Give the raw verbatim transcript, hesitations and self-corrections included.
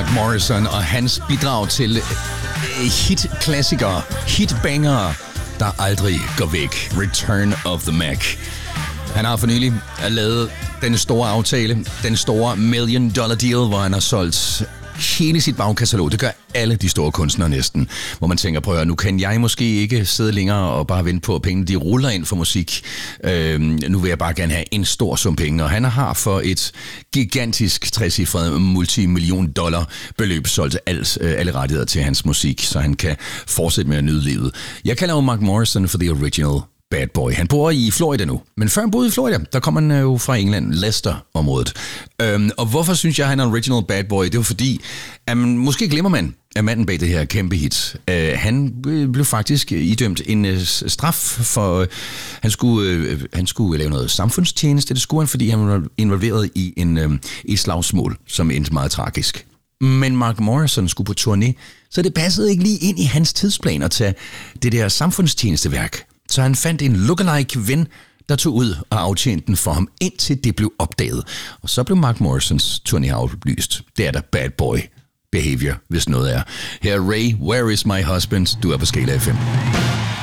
Mark Morrison og hans bidrag til hit-klassikere, hit-bangere, der aldrig går væk. Return of the Mac. Han har for nylig lavet den store aftale, den store million dollar deal, hvor han har solgt hele sit bagkatalog. Det gør alle de store kunstnere næsten. Hvor man tænker, prøv at nu kan jeg måske ikke sidde længere og bare vente på, at pengene de ruller ind for musik. Øhm, nu vil jeg bare gerne have en stor sum penge. Og han har for et gigantisk trecifret multimillion dollar beløb solgt alt, øh, alle rettigheder til hans musik, så han kan fortsætte med at nyde livet. Jeg kalder jo Mark Morrison for the original bad boy. Han bor i Florida nu. Men før han boede i Florida, der kom han jo fra England, Leicester-området. Øhm, og hvorfor synes jeg, han er en original bad boy? Det var fordi, at man, måske glemmer man, at manden bag det her kæmpe hit, øh, han blev faktisk idømt en øh, straf for, øh, han, skulle, øh, han skulle lave noget samfundstjeneste. Det skulle han, fordi han var involveret i en øh, i et slagsmål, som endte meget tragisk. Men Mark Morrison skulle på turné, så det passede ikke lige ind i hans tidsplan at tage det der samfundstjenesteværk. Så han fandt en lookalike ven, der tog ud og aftjente den for ham, indtil det blev opdaget. Og så blev Mark Morrisons turné aflyst. Det er der bad boy behavior, hvis noget er. Her er Ray, Where is my husband? Du er på Skala F M.